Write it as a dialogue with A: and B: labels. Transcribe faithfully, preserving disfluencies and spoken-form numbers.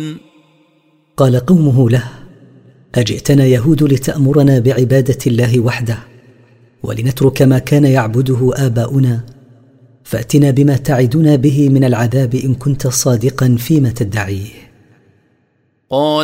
A: قال قومه له: أجئتنا يهود لتأمرنا بعبادة الله وحده ولنترك ما كان يعبده آباؤنا؟ فأتنا بما تعدنا به من العذاب إن كنت صادقا فيما تدعيه.
B: قال